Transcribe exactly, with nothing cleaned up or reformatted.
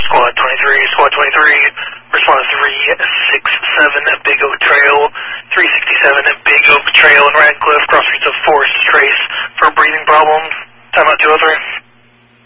Squad twenty-three, Squad twenty-three, respond to three sixty-seven at Big Oak Trail, three sixty-seven at Big Oak Trail in Radcliffe, cross streets of Forest Trace for breathing problems. Time out two oh three.